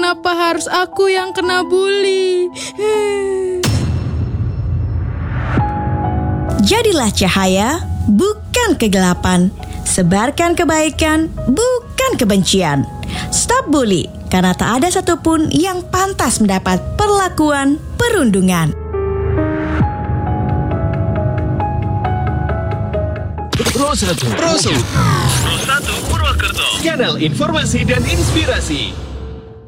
kenapa harus aku yang kena bully? Jadilah cahaya, bukan kegelapan. Sebarkan kebaikan, bukan kebencian. Stop bully, karena tak ada satupun yang pantas mendapat perlakuan perundungan. Pro 1 Purwokerto, channel informasi dan inspirasi.